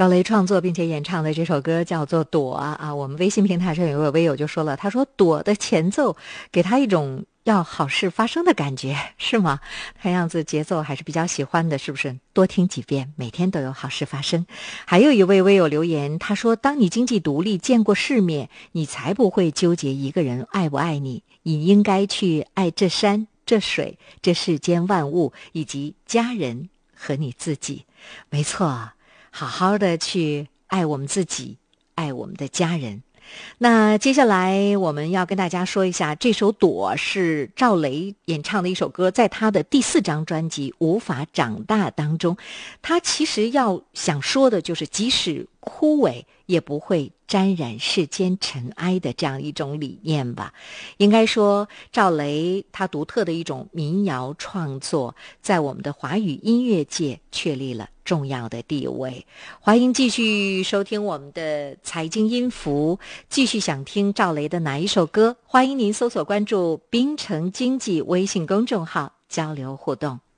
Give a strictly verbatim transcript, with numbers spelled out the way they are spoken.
赵雷创作并且演唱的这首歌叫做《躲》啊，我们微信平台上有位微友就说了，他说《躲》的前奏给他一种要好事发生的感觉，是吗？看样子节奏还是比较喜欢的，是不是？多听几遍，每天都有好事发生。还有一位微友留言，他说当你经济独立，见过世面，你才不会纠结一个人爱不爱你，你应该去爱这山这水这世间万物以及家人和你自己。没错，好好的去爱我们自己，爱我们的家人。那接下来我们要跟大家说一下，这首《躲》是赵雷演唱的一首歌，在他的第四张专辑《无法长大》当中，他其实要想说的就是即使枯萎也不会沾染世间尘埃的这样一种理念吧。应该说赵雷他独特的一种民谣创作在我们的华语音乐界确立了重要的地位。欢迎继续收听我们的财经音符，继续想听赵雷的哪一首歌，欢迎您搜索关注滨城经济微信公众号交流互动。